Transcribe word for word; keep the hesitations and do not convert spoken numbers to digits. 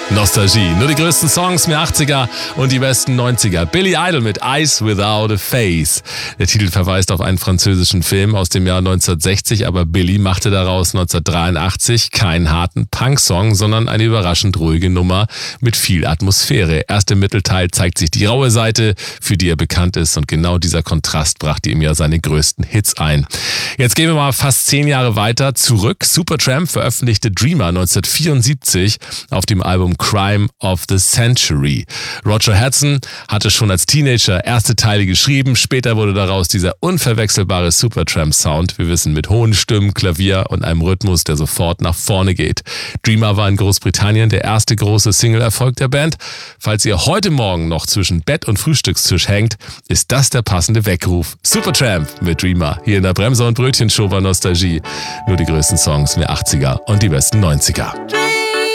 Nostalgie. Nur die größten Songs, mehr achtziger und die besten neunziger. Billy Idol mit Eyes Without a Face. Der Titel verweist auf einen französischen Film aus dem Jahr neunzehnhundertsechzig, aber Billy machte daraus neunzehnhundertdreiundachtzig keinen harten Punk-Song, sondern eine überraschend ruhige Nummer mit viel Atmosphäre. Erst im Mittelteil zeigt sich die raue Seite, für die er bekannt ist, und genau dieser Kontrast brachte ihm ja seine größten Hits ein. Jetzt gehen wir mal fast zehn Jahre weiter zurück. Supertramp veröffentlichte Dreamer neunzehnhundertvierundsiebzig auf dem Album Crime of the Century. Roger Hudson hatte schon als Teenager erste Teile geschrieben, später wurde daraus dieser unverwechselbare Supertramp-Sound, wir wissen, mit hohen Stimmen, Klavier und einem Rhythmus, der sofort nach vorne geht. Dreamer war in Großbritannien der erste große Single-Erfolg der Band. Falls ihr heute Morgen noch zwischen Bett und Frühstückstisch hängt, ist das der passende Weckruf. Supertramp mit Dreamer, hier in der Bremser- und Brötchen-Show bei Nostalgie. Nur die größten Songs, mehr achtziger und die besten neunziger.